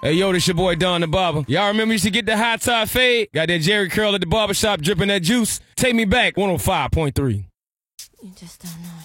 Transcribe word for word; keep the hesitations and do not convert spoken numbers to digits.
Hey, yo, this your boy Don the Barber. Y'all remember you used to get the high top fade? Got that Jerry curl at the barbershop dripping that juice? Take me back, one oh five point three. You just don't know.